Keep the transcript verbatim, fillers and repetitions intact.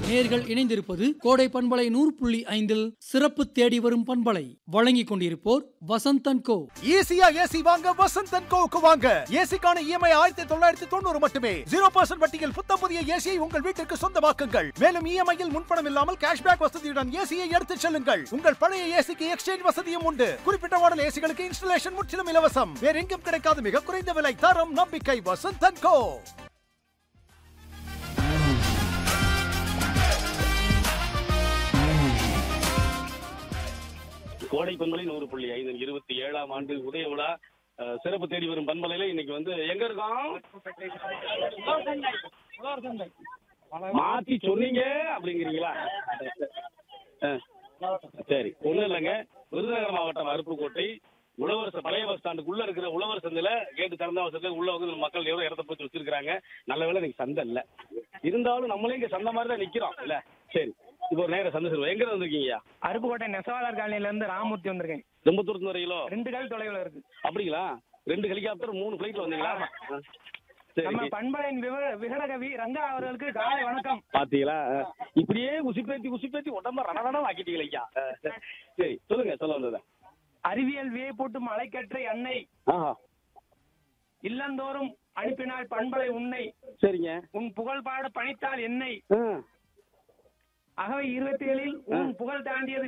நேர்கள் இணைந்திருப்பது கோடை பண்பலை நூறு புள்ளி ஐந்தில் சிறப்பு தேடி வரும் பண்பலை வழங்கிக் கொண்டிருப்போர் வசந்தன் கோ. ஈஸியா ஏசி வாங்க வசந்தன் கோவுக்கு வாங்க. ஏசிக்கான இஎம்ஐ ஆயிரத்தி தொள்ளாயிரத்தி தொண்ணூறு மட்டுமே. ஜீரோ பர்சன்ட் வட்டியில் புத்தம் புதிய ஏசியை உங்கள் வீட்டிற்கு சொந்தமாக்குங்கள். மேலும் இஎம்ஐயில் முன்பணம் இல்லாமல் கேஷ்பேக் வசதியுடன் ஏசியை எடுத்துச் செல்லுங்கள். உங்கள் பழைய ஏசிக்கு எக்ஸ்சேஞ்ச் வசதியும் உண்டு. குறிப்பிட்ட மாடல் ஏசிகளுக்கு இன்ஸ்டலேஷன் முற்றிலும் இலவசம். வேற எங்கும் கிடைக்காத மிக குறைந்த விலை, தரம், நம்பிக்கை. வசந்தன் கோ. கோடை பண்பலை நூறு புள்ளி ஐந்து இருபத்தி ஏழாம் ஆண்டு உதய விழா சிறப்பு தேடி வரும் பண்பலையில இன்னைக்கு வந்து எங்க இருக்கோம்? மாத்தி சொன்னீங்க அப்படிங்கிறீங்களா? சரி, ஒண்ணும் இல்லைங்க. விருதுநகர் மாவட்டம் அருப்புக்கோட்டை உழவர் பழைய பஸ் ஸ்டாண்டுக்குள்ள இருக்கிற உழவர் சந்தையில கேட்டு திறந்த வசதியில உள்ள வந்து மக்கள் எவ்வளவு இடத்த போச்சு வச்சிருக்காங்க. நல்ல வேலை இன்னைக்கு சந்தை இல்ல, இருந்தாலும் நம்மளே இங்க சந்தை மாதிரி தான் நிக்கிறோம் இல்ல. சரி, இப்போ ஒரு நேரம் சந்தை சொல்லுவோம். எங்க வந்திருக்கீங்க? அருப்புக்கோட்டை நெசவாளர் காலனில இருந்து ராமூர்த்தி வந்திருக்கேன். ரொம்ப தூரத்து வரீங்களோ? ரெண்டு கல் தொலைவில் இருக்கு. அப்படிங்களா? ரெண்டு ஹெலிகாப்டர் மூணு பிளைட்ல வந்தீங்களா? நம்ம பண்பலையின் விகடகவி ரங்கா அவர்களுக்கு காலை வணக்கம். பாத்தீங்களா, இப்படியே உசிப்பேத்தி உசிப்பேத்தி உடம்ப ரணரணம் ஆக்கிட்டீங்களா ஐயா. சரி, சொல்லுங்க, சொல்ல வந்தத. அறிவியல் வியப்பூட்டும் மலைக்கற்றை அன்னை இல்லந்தோறும் அனுப்பினால் பண்பலை உன்னை. சரிங்க. உன் புகழ் பாட பணித்தால் என்னை. அகவை இருபத்தி ஏழில் உன் புகழ் தாண்டியது